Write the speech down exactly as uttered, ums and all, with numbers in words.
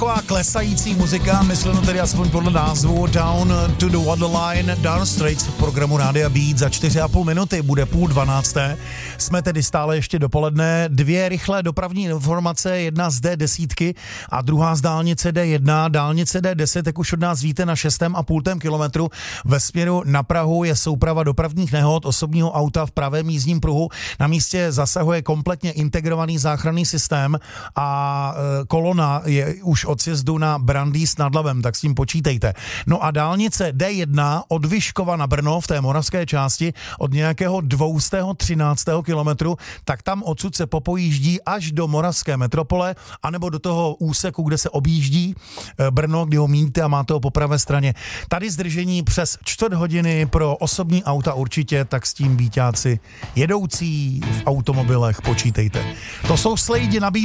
Taková klesající muzika, myslím tedy aspoň podle názvu Down to the Waterline, Dire Straits v programu Rádia Beat za čtyři a půl minuty, bude půl dvanácté. Jsme tedy stále ještě dopoledne. Dvě rychlé dopravní informace, jedna z D deset a druhá z dálnice D jedna. Dálnice D deset, jak už od nás víte, na šestém a půltém kilometru ve směru na Prahu je souprava dopravních nehod osobního auta v pravém jízdním pruhu. Na místě zasahuje kompletně integrovaný záchranný systém a e, kolona je už od sjezdu na Brandýs nad Labem, tak s tím počítejte. No a dálnice D jedna od Vyškova na Brno v té moravské části od nějakého dvě stě třináctého kilometru, tak tam odsud se popojíždí až do moravské metropole, anebo do toho úseku, kde se objíždí Brno, kdy ho míníte a máte ho po pravé straně. Tady zdržení přes čtvrt hodiny pro osobní auta určitě, tak s tím býťáci jedoucí v automobilech počítejte. To jsou slejdi nabídky.